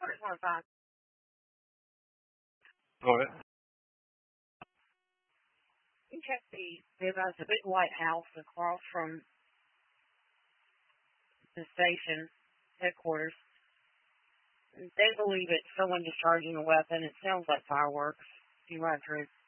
Go ahead. You check there's a big white house across from the station headquarters. They believe it's someone discharging a weapon. It sounds like fireworks. You ride through.